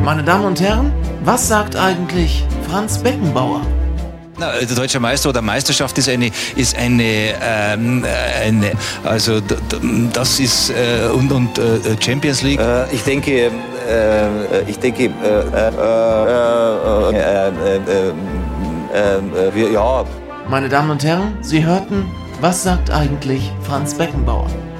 Meine Damen und Herren, was sagt eigentlich Franz Beckenbauer? Na, der deutsche Meister oder Meisterschaft ist eine also das ist und Champions League. Ich denke, ja. Meine Damen und Herren, Sie hörten, was sagt eigentlich Franz Beckenbauer?